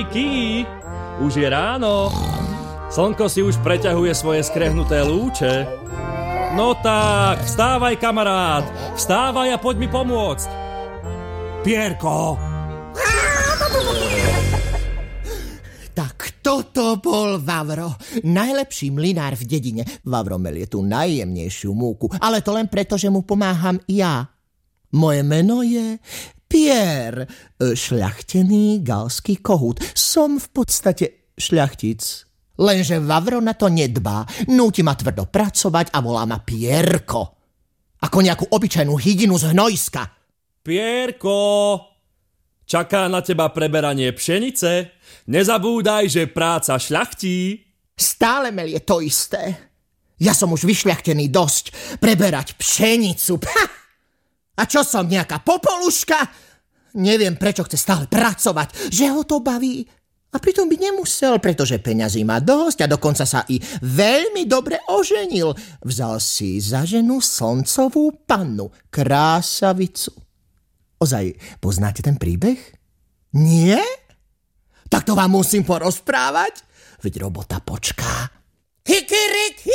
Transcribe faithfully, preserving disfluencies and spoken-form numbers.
Ký, už je ráno. Slnko si už preťahuje svoje skrehnuté lúče. No tak, vstávaj, kamarát. Vstávaj a poď mi pomôcť. Pierko! Tak toto bol Vavro, najlepší mlynár v dedine. Vavro melie tú najjemnejšiu múku, ale to len preto, že mu pomáham ja. Moje meno je Pierre, šľachtený galský kohút. Som v podstate šľachtic. Lenže Vavro na to nedbá. Núti ma tvrdo pracovať a volá ma Pierko. Ako nejakú obyčajnú hydinu z hnojska. Pierko! Čaká na teba preberanie pšenice. Nezabúdaj, že práca šľachtí. Stále melie to isté. Ja som už vyšľachtený dosť. Preberať pšenicu. Pha! A čo som, nejaká popoluška? Neviem, prečo chce stále pracovať. Že ho to baví. A pritom by nemusel, pretože peňazí má dosť a dokonca sa i veľmi dobre oženil. Vzal si za ženu slncovú pannu, krásavicu. Ozaj, poznáte ten príbeh? Nie? Tak to vám musím porozprávať? Veď robota počká. Hikirik,